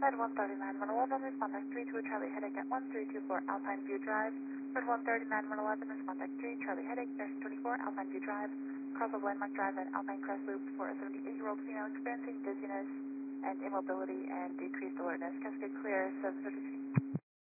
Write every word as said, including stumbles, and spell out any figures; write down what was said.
Red one thirty-nine one eleven, respond three two Charlie Headache at one three two four Alpine View Drive. Red one thirty-nine one eleven, respond three Charlie Headache, Nurse twenty-four Alpine View Drive. Cross of Landmark Drive and Alpine Crest Loop for a seventy-eight-year-old female experiencing dizziness and immobility and decreased alertness. Cascade clear, seven thirty-two.